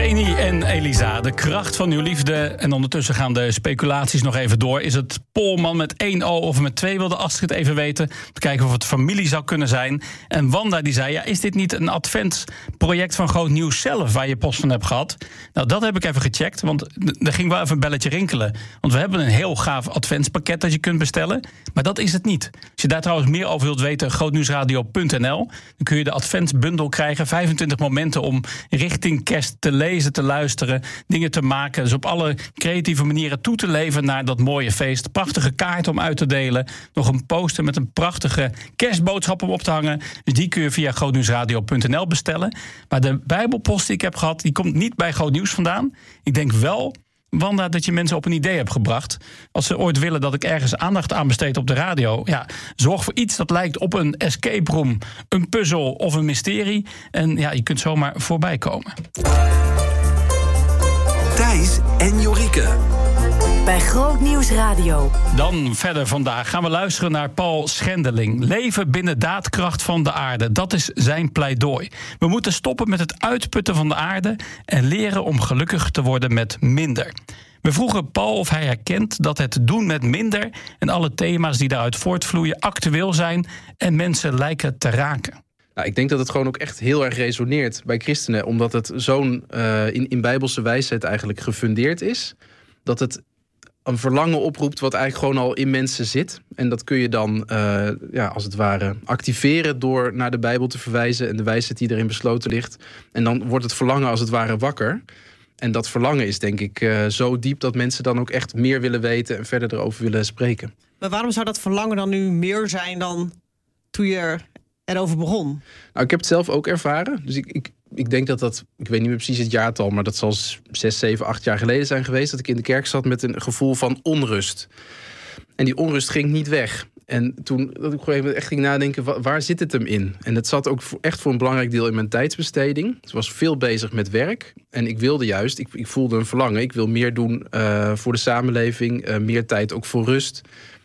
Leni en Elisa, de kracht van uw liefde. En ondertussen gaan de speculaties nog even door. Is het Polman met 1 O of met 2, wilde Astrid even weten. Te kijken of het familie zou kunnen zijn. En Wanda die zei, is dit niet een adventsproject van Groot Nieuws zelf waar je post van hebt gehad? Nou, dat heb ik even gecheckt, want er ging wel even een belletje rinkelen. Want we hebben een heel gaaf adventspakket dat je kunt bestellen. Maar dat is het niet. Als je daar trouwens meer over wilt weten, grootnieuwsradio.nl. Dan kun je de adventsbundel krijgen. 25 momenten om richting kerst te lezen, te luisteren, dingen te maken. Dus op alle creatieve manieren toe te leven naar dat mooie feest. Prachtige kaart om uit te delen. Nog een poster met een prachtige kerstboodschap om op te hangen. Dus die kun je via grootnieuwsradio.nl bestellen. Maar de Bijbelpost die ik heb gehad, die komt niet bij Groot Nieuws vandaan. Ik denk wel, Wanda, dat je mensen op een idee hebt gebracht. Als ze ooit willen dat ik ergens aandacht aan besteed op de radio, zorg voor iets dat lijkt op een escape room, een puzzel of een mysterie. En je kunt zomaar voorbij komen. Thijs en Jorike. Bij Groot Nieuws Radio. Dan verder vandaag gaan we luisteren naar Paul Schendeling. Leven binnen daadkracht van de aarde. Dat is zijn pleidooi. We moeten stoppen met het uitputten van de aarde en leren om gelukkig te worden met minder. We vroegen Paul of hij herkent dat het doen met minder en alle thema's die daaruit voortvloeien actueel zijn en mensen lijken te raken. Nou, ik denk dat het gewoon ook echt heel erg resoneert bij christenen, omdat het zo'n in bijbelse wijsheid eigenlijk gefundeerd is, dat het een verlangen oproept wat eigenlijk gewoon al in mensen zit. En dat kun je dan, als het ware, activeren door naar de Bijbel te verwijzen en de wijsheid die erin besloten ligt. En dan wordt het verlangen als het ware wakker. En dat verlangen is denk ik zo diep dat mensen dan ook echt meer willen weten en verder erover willen spreken. Maar waarom zou dat verlangen dan nu meer zijn dan toen je erover begon? Nou, ik heb het zelf ook ervaren. Dus ik denk dat, ik weet niet meer precies het jaartal, maar dat zal 6, 7, 8 jaar geleden zijn geweest, dat ik in de kerk zat met een gevoel van onrust. En die onrust ging niet weg. En toen dat ik gewoon echt ging nadenken, waar zit het hem in? En het zat ook echt voor een belangrijk deel in mijn tijdsbesteding. Ik was veel bezig met werk. En ik wilde juist, ik voelde een verlangen. Ik wil meer doen voor de samenleving. Meer tijd ook voor rust.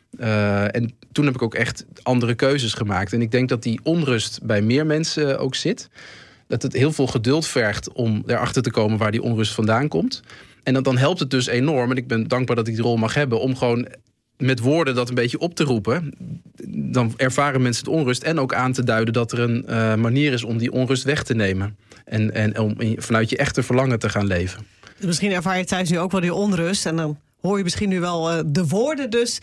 En toen heb ik ook echt andere keuzes gemaakt. En ik denk dat die onrust bij meer mensen ook zit. Dat het heel veel geduld vergt om erachter te komen waar die onrust vandaan komt. En dan helpt het dus enorm. En ik ben dankbaar dat ik die rol mag hebben om gewoon met woorden dat een beetje op te roepen. Dan ervaren mensen de onrust en ook aan te duiden dat er een manier is om die onrust weg te nemen. En om vanuit je echte verlangen te gaan leven. Dus misschien ervaar je thuis nu ook wel die onrust en dan hoor je misschien nu wel de woorden dus,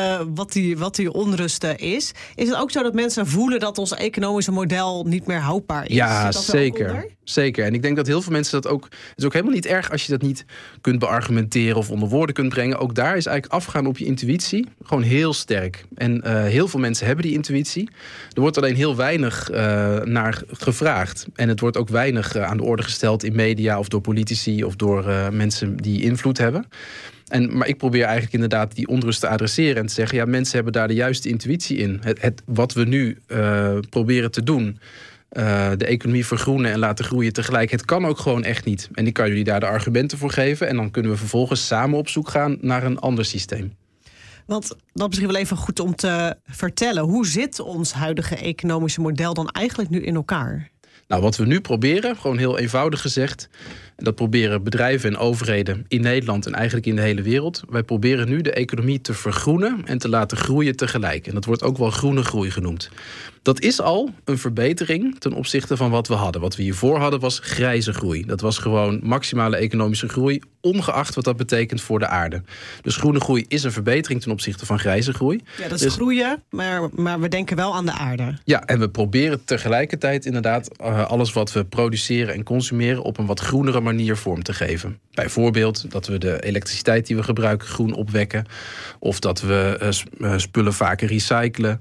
wat die onrust is. Is het ook zo dat mensen voelen dat ons economische model niet meer houdbaar is? Ja, zeker. Zeker. En ik denk dat heel veel mensen dat ook... Het is ook helemaal niet erg als je dat niet kunt beargumenteren of onder woorden kunt brengen. Ook daar is eigenlijk afgaan op je intuïtie gewoon heel sterk. En heel veel mensen hebben die intuïtie. Er wordt alleen heel weinig naar gevraagd. En het wordt ook weinig aan de orde gesteld in media of door politici of door mensen die invloed hebben. Maar ik probeer eigenlijk inderdaad die onrust te adresseren en te zeggen, mensen hebben daar de juiste intuïtie in. Wat we nu proberen te doen, de economie vergroenen en laten groeien tegelijk, het kan ook gewoon echt niet. En ik kan jullie daar de argumenten voor geven en dan kunnen we vervolgens samen op zoek gaan naar een ander systeem. Want dat is misschien wel even goed om te vertellen. Hoe zit ons huidige economische model dan eigenlijk nu in elkaar? Nou, wat we nu proberen, gewoon heel eenvoudig gezegd, en dat proberen bedrijven en overheden in Nederland en eigenlijk in de hele wereld. Wij proberen nu de economie te vergroenen en te laten groeien tegelijk. En dat wordt ook wel groene groei genoemd. Dat is al een verbetering ten opzichte van wat we hadden. Wat we hiervoor hadden was grijze groei. Dat was gewoon maximale economische groei, ongeacht wat dat betekent voor de aarde. Dus groene groei is een verbetering ten opzichte van grijze groei. Ja, dat is groeien, maar we denken wel aan de aarde. Ja, en we proberen tegelijkertijd inderdaad alles wat we produceren en consumeren op een wat groenere manier vorm te geven. Bijvoorbeeld dat we de elektriciteit die we gebruiken groen opwekken. Of dat we spullen vaker recyclen.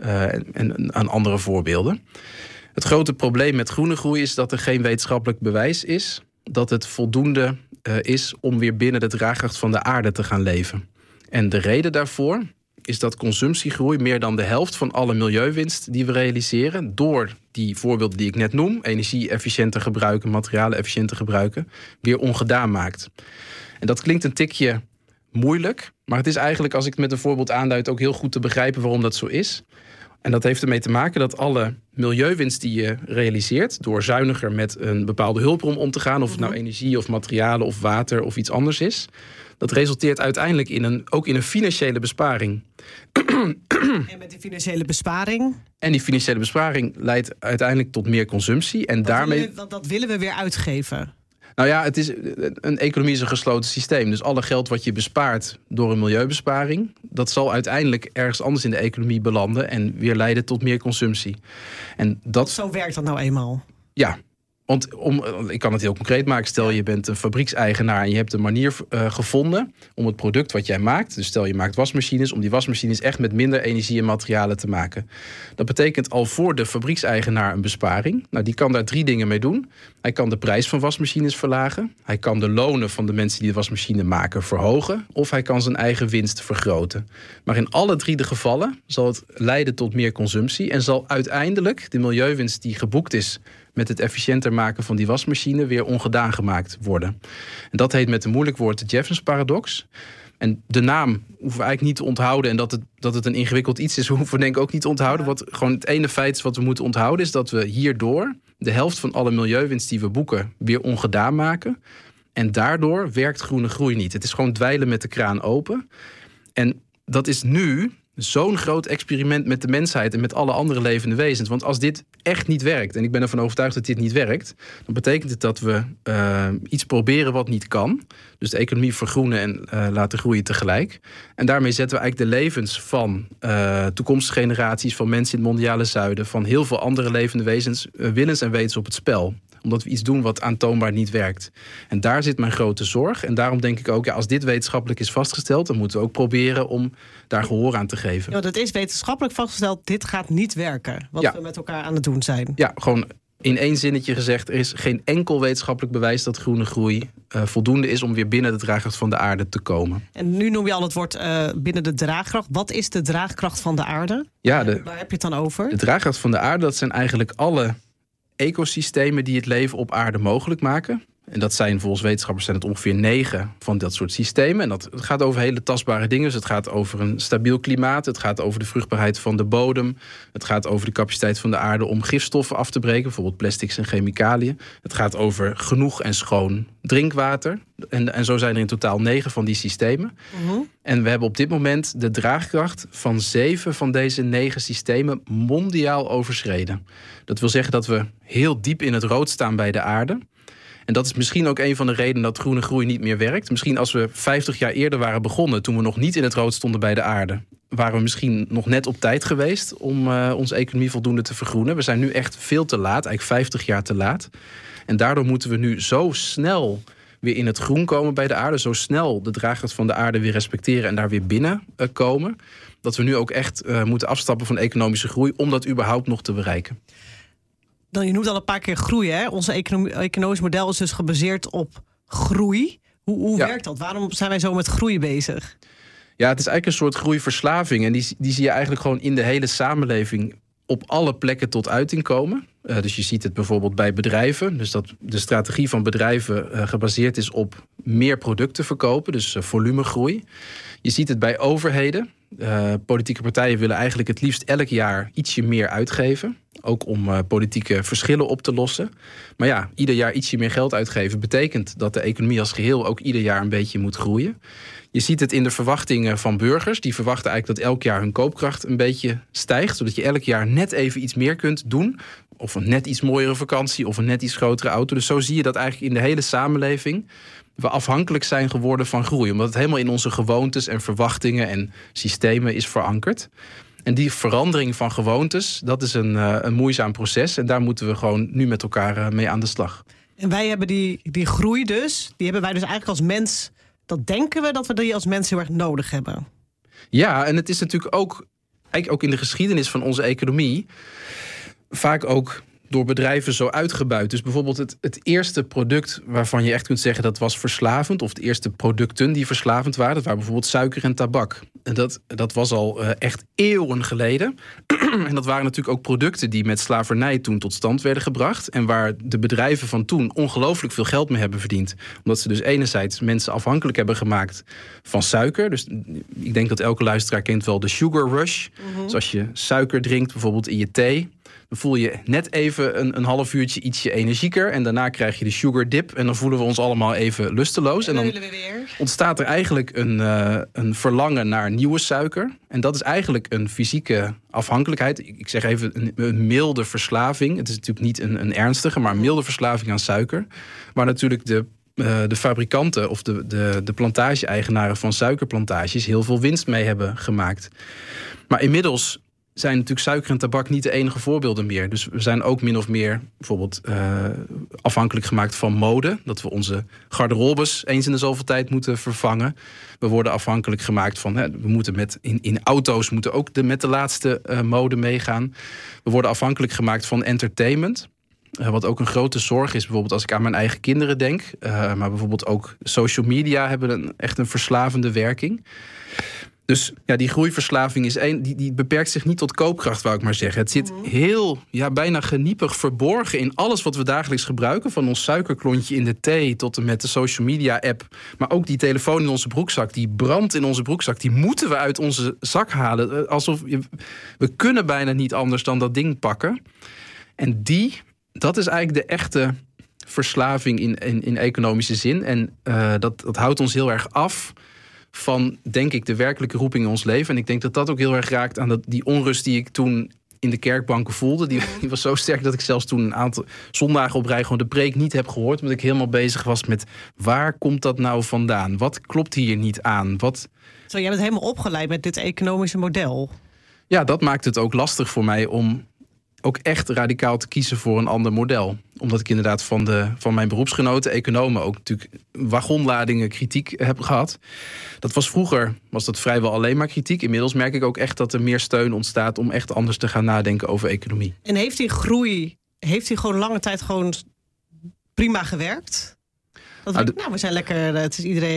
En aan andere voorbeelden. Het grote probleem met groene groei is dat er geen wetenschappelijk bewijs is dat het voldoende is om weer binnen de draagkracht van de aarde te gaan leven. En de reden daarvoor is dat consumptiegroei meer dan de helft van alle milieuwinst die we realiseren door die voorbeelden die ik net noem, energie-efficiënter gebruiken, materialen-efficiënter gebruiken, weer ongedaan maakt. En dat klinkt een tikje moeilijk, maar het is eigenlijk, als ik het met een voorbeeld aanduid, ook heel goed te begrijpen waarom dat zo is. En dat heeft ermee te maken dat alle milieuwinst die je realiseert door zuiniger met een bepaalde hulpbron om te gaan, of het nou energie of materialen of water of iets anders is, dat resulteert uiteindelijk ook in een financiële besparing. En met die financiële besparing? En die financiële besparing leidt uiteindelijk tot meer consumptie. En Dat willen we weer uitgeven. Nou ja, een economie is een gesloten systeem. Dus alle geld wat je bespaart door een milieubesparing, dat zal uiteindelijk ergens anders in de economie belanden en weer leiden tot meer consumptie. En Zo werkt dat nou eenmaal. Ja. Want ik kan het heel concreet maken. Stel je bent een fabriekseigenaar en je hebt een manier gevonden om het product wat jij maakt, dus stel je maakt wasmachines, om die wasmachines echt met minder energie en materialen te maken. Dat betekent al voor de fabriekseigenaar een besparing. Nou, die kan daar 3 dingen mee doen. Hij kan de prijs van wasmachines verlagen. Hij kan de lonen van de mensen die de wasmachine maken verhogen. Of hij kan zijn eigen winst vergroten. Maar in alle 3 de gevallen zal het leiden tot meer consumptie en zal uiteindelijk de milieuwinst die geboekt is met het efficiënter maken van die wasmachine weer ongedaan gemaakt worden. En dat heet met een moeilijk woord de Jevons-paradox. En de naam hoeven we eigenlijk niet te onthouden. En dat het een ingewikkeld iets is, hoeven we denk ik ook niet te onthouden. Wat gewoon het ene feit wat we moeten onthouden is dat we hierdoor de helft van alle milieuwinst die we boeken weer ongedaan maken. En daardoor werkt groene groei niet. Het is gewoon dweilen met de kraan open. En dat is nu zo'n groot experiment met de mensheid en met alle andere levende wezens. Want als dit echt niet werkt, en ik ben ervan overtuigd dat dit niet werkt, dan betekent het dat we iets proberen wat niet kan. Dus de economie vergroenen en laten groeien tegelijk. En daarmee zetten we eigenlijk de levens van toekomstige generaties, van mensen in het mondiale zuiden, van heel veel andere levende wezens, willens en wetens op het spel. Omdat we iets doen wat aantoonbaar niet werkt. En daar zit mijn grote zorg. En daarom denk ik ook, als dit wetenschappelijk is vastgesteld, dan moeten we ook proberen om daar gehoor aan te geven. Ja, dat is wetenschappelijk vastgesteld. Dit gaat niet werken. Wat we met elkaar aan het doen zijn. Ja, gewoon in 1 zinnetje gezegd, er is geen enkel wetenschappelijk bewijs dat groene groei voldoende is om weer binnen de draagkracht van de aarde te komen. En nu noem je al het woord binnen de draagkracht. Wat is de draagkracht van de aarde? Ja, waar heb je het dan over? De draagkracht van de aarde, dat zijn eigenlijk alle ecosystemen die het leven op aarde mogelijk maken. En dat zijn volgens wetenschappers zijn het ongeveer 9 van dat soort systemen. En dat gaat over hele tastbare dingen. Dus het gaat over een stabiel klimaat. Het gaat over de vruchtbaarheid van de bodem. Het gaat over de capaciteit van de aarde om gifstoffen af te breken. Bijvoorbeeld plastics en chemicaliën. Het gaat over genoeg en schoon drinkwater. En zo zijn er in totaal 9 van die systemen. En we hebben op dit moment de draagkracht van 7 van deze 9 systemen mondiaal overschreden. Dat wil zeggen dat we heel diep in het rood staan bij de aarde. En dat is misschien ook een van de redenen dat groene groei niet meer werkt. Misschien als we 50 jaar eerder waren begonnen, toen we nog niet in het rood stonden bij de aarde, waren we misschien nog net op tijd geweest om onze economie voldoende te vergroenen. We zijn nu echt veel te laat, eigenlijk 50 jaar te laat. En daardoor moeten we nu zo snel weer in het groen komen bij de aarde, zo snel de draagkracht van de aarde weer respecteren en daar weer binnen komen, dat we nu ook echt moeten afstappen van economische groei om dat überhaupt nog te bereiken. Je noemt al een paar keer groei, hè? Onze economisch model is dus gebaseerd op groei. Hoe werkt dat? Waarom zijn wij zo met groei bezig? Ja, het is eigenlijk een soort groeiverslaving. En die zie je eigenlijk gewoon in de hele samenleving op alle plekken tot uiting komen. Dus je ziet het bijvoorbeeld bij bedrijven. Dus dat de strategie van bedrijven gebaseerd is op meer producten verkopen. Dus volumegroei. Je ziet het bij overheden. Politieke partijen willen eigenlijk het liefst elk jaar ietsje meer uitgeven. Ook om politieke verschillen op te lossen. Maar ja, ieder jaar ietsje meer geld uitgeven betekent dat de economie als geheel ook ieder jaar een beetje moet groeien. Je ziet het in de verwachtingen van burgers. Die verwachten eigenlijk dat elk jaar hun koopkracht een beetje stijgt. Zodat je elk jaar net even iets meer kunt doen. Of een net iets mooiere vakantie of een net iets grotere auto. Dus zo zie je dat eigenlijk in de hele samenleving we afhankelijk zijn geworden van groei. Omdat het helemaal in onze gewoontes en verwachtingen en systemen is verankerd. En die verandering van gewoontes, dat is een moeizaam proces. En daar moeten we gewoon nu met elkaar mee aan de slag. En wij hebben die groei dus, die hebben wij dus eigenlijk als mens, dat denken we dat we die als mens heel erg nodig hebben. Ja, en het is natuurlijk ook, eigenlijk ook in de geschiedenis van onze economie, vaak ook door bedrijven zo uitgebuit. Dus bijvoorbeeld het eerste product waarvan je echt kunt zeggen dat was verslavend, of de eerste producten die verslavend waren, dat waren bijvoorbeeld suiker en tabak. En dat was al echt eeuwen geleden. En dat waren natuurlijk ook producten die met slavernij toen tot stand werden gebracht. En waar de bedrijven van toen ongelooflijk veel geld mee hebben verdiend. Omdat ze dus enerzijds mensen afhankelijk hebben gemaakt van suiker. Dus ik denk dat elke luisteraar kent wel de sugar rush. Dus als je suiker drinkt, bijvoorbeeld in je thee, dan voel je net even een half uurtje ietsje energieker. En daarna krijg je de sugar dip. En dan voelen we ons allemaal even lusteloos. En dan ontstaat er eigenlijk een verlangen naar nieuwe suiker. En dat is eigenlijk een fysieke afhankelijkheid. Ik zeg even een milde verslaving. Het is natuurlijk niet een ernstige, maar een milde verslaving aan suiker. Waar natuurlijk de fabrikanten of de plantage-eigenaren van suikerplantages heel veel winst mee hebben gemaakt. Maar inmiddels zijn natuurlijk suiker en tabak niet de enige voorbeelden meer. Dus we zijn ook min of meer bijvoorbeeld afhankelijk gemaakt van mode. Dat we onze garderobes eens in de zoveel tijd moeten vervangen. We worden afhankelijk gemaakt van, we moeten in auto's moeten ook met de laatste mode meegaan. We worden afhankelijk gemaakt van entertainment. Wat ook een grote zorg is, bijvoorbeeld als ik aan mijn eigen kinderen denk. Maar bijvoorbeeld ook social media hebben echt een verslavende werking. Dus ja, die groeiverslaving is die beperkt zich niet tot koopkracht, wou ik maar zeggen. Het zit heel, bijna geniepig verborgen in alles wat we dagelijks gebruiken. Van ons suikerklontje in de thee tot en met de social media app. Maar ook die telefoon in onze broekzak, die brandt in onze broekzak. Die moeten we uit onze zak halen. We kunnen bijna niet anders dan dat ding pakken. En dat is eigenlijk de echte verslaving in economische zin. En dat houdt ons heel erg af van, denk ik, de werkelijke roeping in ons leven. En ik denk dat dat ook heel erg raakt aan die onrust die ik toen in de kerkbanken voelde. Die was zo sterk dat ik zelfs toen een aantal zondagen op rij gewoon de preek niet heb gehoord. Omdat ik helemaal bezig was met, waar komt dat nou vandaan? Wat klopt hier niet aan? Zo, jij bent helemaal opgeleid met dit economische model. Ja, dat maakt het ook lastig voor mij om ook echt radicaal te kiezen voor een ander model. Omdat ik inderdaad van mijn beroepsgenoten, economen, ook natuurlijk wagonladingen kritiek heb gehad. Vroeger was dat vrijwel alleen maar kritiek. Inmiddels merk ik ook echt dat er meer steun ontstaat om echt anders te gaan nadenken over economie. En heeft die groei, gewoon lange tijd gewoon prima gewerkt? We zijn lekker, het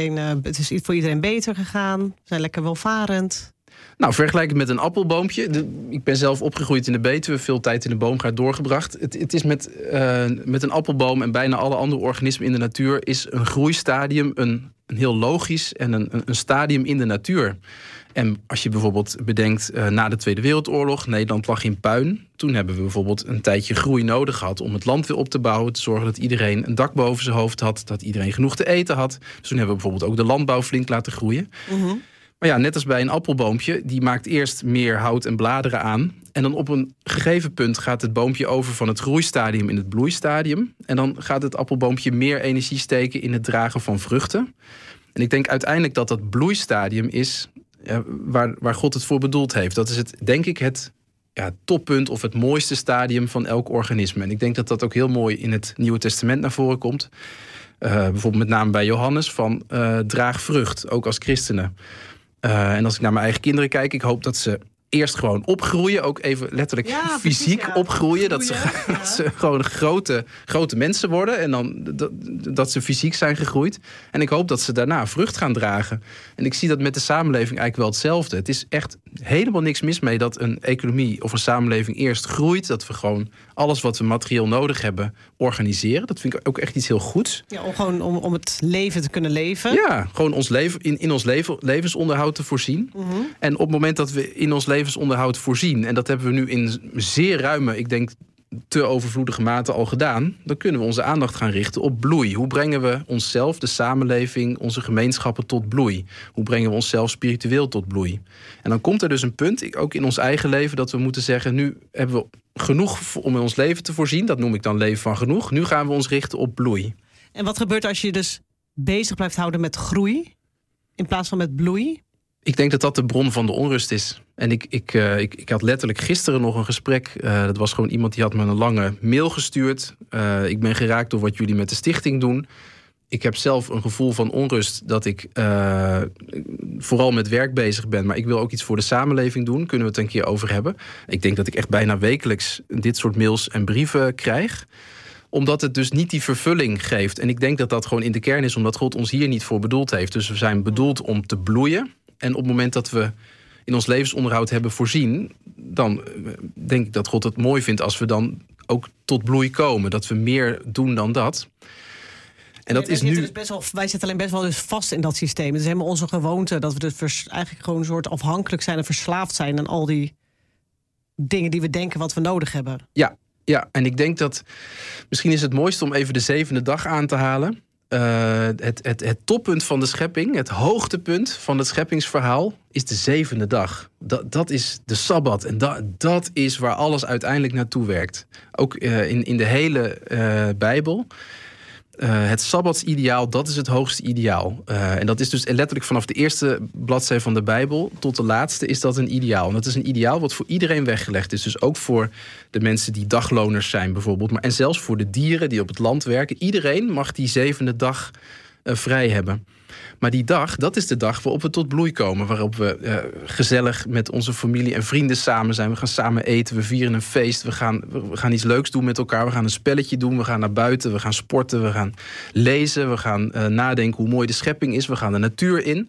is voor iedereen beter gegaan. We zijn lekker welvarend. Nou, vergelijk het met een appelboompje. Ik ben zelf opgegroeid in de Betuwe, veel tijd in de boomgaard doorgebracht. Het is met een appelboom en bijna alle andere organismen in de natuur is een groeistadium een heel logisch en een stadium in de natuur. En als je bijvoorbeeld bedenkt, na de Tweede Wereldoorlog, Nederland lag in puin. Toen hebben we bijvoorbeeld een tijdje groei nodig gehad om het land weer op te bouwen, te zorgen dat iedereen een dak boven zijn hoofd had, dat iedereen genoeg te eten had. Dus toen hebben we bijvoorbeeld ook de landbouw flink laten groeien. Mm-hmm. Maar ja, net als bij een appelboompje, die maakt eerst meer hout en bladeren aan. En dan op een gegeven punt gaat het boompje over van het groeistadium in het bloeistadium. En dan gaat het appelboompje meer energie steken in het dragen van vruchten. En ik denk uiteindelijk dat dat bloeistadium is waar God het voor bedoeld heeft. Dat is het toppunt of het mooiste stadium van elk organisme. En ik denk dat dat ook heel mooi in het Nieuwe Testament naar voren komt. Bijvoorbeeld met name bij Johannes van draag vrucht, ook als christenen. En als ik naar mijn eigen kinderen kijk, ik hoop dat ze eerst gewoon opgroeien. Ook even letterlijk fysiek opgroeien. Dat ze gewoon grote mensen worden. En dan dat ze fysiek zijn gegroeid. En ik hoop dat ze daarna vrucht gaan dragen. En ik zie dat met de samenleving eigenlijk wel hetzelfde. Het is echt helemaal niks mis mee dat een economie of een samenleving eerst groeit. Dat we gewoon alles wat we materieel nodig hebben organiseren. Dat vind ik ook echt iets heel goeds. Ja, om het leven te kunnen leven. Ja, gewoon ons leven, in ons levensonderhoud te voorzien. Mm-hmm. En op het moment dat we in ons levensonderhoud voorzien, en dat hebben we nu in zeer ruime, ik denk te overvloedige mate al gedaan, dan kunnen we onze aandacht gaan richten op bloei. Hoe brengen we onszelf, de samenleving, onze gemeenschappen tot bloei? Hoe brengen we onszelf spiritueel tot bloei? En dan komt er dus een punt, ook in ons eigen leven, dat we moeten zeggen, nu hebben we genoeg om in ons leven te voorzien. Dat noem ik dan leven van genoeg. Nu gaan we ons richten op bloei. En wat gebeurt als je dus bezig blijft houden met groei in plaats van met bloei? Ik denk dat dat de bron van de onrust is. En ik had letterlijk gisteren nog een gesprek. Dat was gewoon iemand die had me een lange mail gestuurd. Ik ben geraakt door wat jullie met de stichting doen. ik heb zelf een gevoel van onrust dat ik vooral met werk bezig ben. Maar ik wil ook iets voor de samenleving doen. Kunnen we het een keer over hebben? Ik denk dat ik echt bijna wekelijks dit soort mails en brieven krijg. Omdat het dus niet die vervulling geeft. En ik denk dat dat gewoon in de kern is omdat God ons hier niet voor bedoeld heeft. Dus we zijn bedoeld om te bloeien. En op het moment dat we in ons levensonderhoud hebben voorzien, dan denk ik dat God het mooi vindt als we dan ook tot bloei komen. Dat we meer doen dan dat. En dat is nu. Dus wij zitten alleen best wel dus vast in dat systeem. Het is helemaal onze gewoonte dat we dus eigenlijk gewoon een soort afhankelijk zijn en verslaafd zijn aan al die dingen die we denken wat we nodig hebben. Ja, en ik denk dat misschien is het mooiste om even de 7e dag aan te halen. Het toppunt van de schepping, het hoogtepunt van het scheppingsverhaal is de 7e dag. Dat is de Sabbat en dat is waar alles uiteindelijk naartoe werkt. Ook in de hele Bijbel. Het Sabbatsideaal, dat is het hoogste ideaal. En dat is dus letterlijk vanaf de eerste bladzij van de Bijbel tot de laatste is dat een ideaal. En dat is een ideaal wat voor iedereen weggelegd is. Dus ook voor de mensen die dagloners zijn bijvoorbeeld. En zelfs voor de dieren die op het land werken. Iedereen mag die 7e dag vrij hebben. Maar die dag, dat is de dag waarop we tot bloei komen. Waarop we gezellig met onze familie en vrienden samen zijn. We gaan samen eten, we vieren een feest. We gaan iets leuks doen met elkaar. We gaan een spelletje doen, we gaan naar buiten. We gaan sporten, we gaan lezen. We gaan nadenken hoe mooi de schepping is. We gaan de natuur in.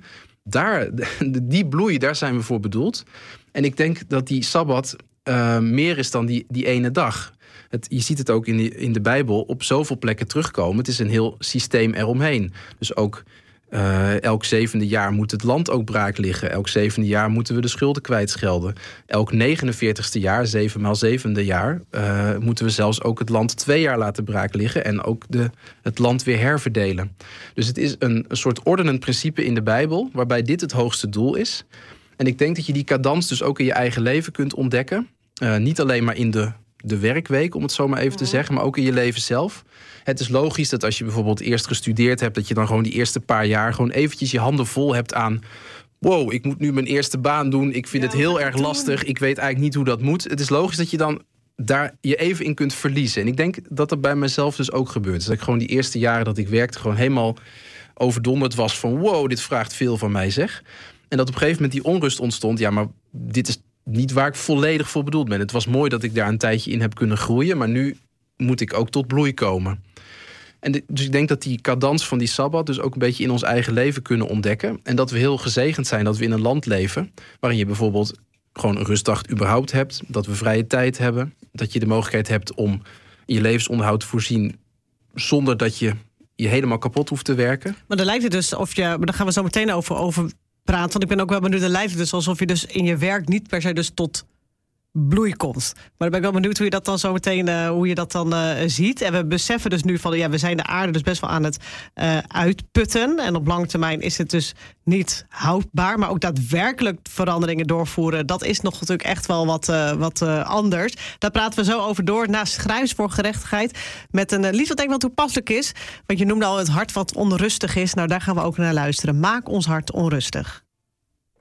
Die bloei, daar zijn we voor bedoeld. En ik denk dat die Sabbat meer is dan die ene dag. Je ziet het ook in de Bijbel op zoveel plekken terugkomen. Het is een heel systeem eromheen. Dus ook elk 7e jaar moet het land ook braak liggen. Elk 7e jaar moeten we de schulden kwijtschelden. Elk 49e jaar, 7 maal 7e jaar, moeten we zelfs ook het land 2 jaar laten braak liggen. En ook het land weer herverdelen. Dus het is een soort ordenend principe in de Bijbel, waarbij dit het hoogste doel is. En ik denk dat je die cadans dus ook in je eigen leven kunt ontdekken. Niet alleen maar in de werkweek, om het zo maar even te zeggen, maar ook in je leven zelf. Het is logisch dat als je bijvoorbeeld eerst gestudeerd hebt, dat je dan gewoon die eerste paar jaar gewoon eventjes je handen vol hebt aan wow, ik moet nu mijn eerste baan doen. Ik vind het heel erg lastig. Ik weet eigenlijk niet hoe dat moet. Het is logisch dat je dan daar je even in kunt verliezen. En ik denk dat dat bij mezelf dus ook gebeurt. Dus dat ik gewoon die eerste jaren dat ik werkte gewoon helemaal overdonderd was van wow, dit vraagt veel van mij zeg. En dat op een gegeven moment die onrust ontstond. Ja, maar dit is niet waar ik volledig voor bedoeld ben. Het was mooi dat ik daar een tijdje in heb kunnen groeien, maar nu moet ik ook tot bloei komen. En dus ik denk dat die cadans van die Sabbat dus ook een beetje in ons eigen leven kunnen ontdekken. En dat we heel gezegend zijn dat we in een land leven waarin je bijvoorbeeld gewoon een rustdag überhaupt hebt. Dat we vrije tijd hebben. Dat je de mogelijkheid hebt om je levensonderhoud te voorzien zonder dat je helemaal kapot hoeft te werken. Maar dan lijkt het dus maar daar gaan we zo meteen over praten. Want ik ben ook wel benieuwd, dan lijkt het dus alsof je dus in je werk niet per se dus tot bloei komt. Maar dan ben ik wel benieuwd hoe je dat dan zo meteen ziet. En we beseffen dus nu van we zijn de aarde dus best wel aan het uitputten. En op lange termijn is het dus niet houdbaar. Maar ook daadwerkelijk veranderingen doorvoeren, dat is nog natuurlijk echt wel wat anders. Daar praten we zo over door. Naast Schrijvers voor Gerechtigheid met een lied wat denk ik wel toepasselijk is. Want je noemde al het hart wat onrustig is. Nou, daar gaan we ook naar luisteren. Maak ons hart onrustig.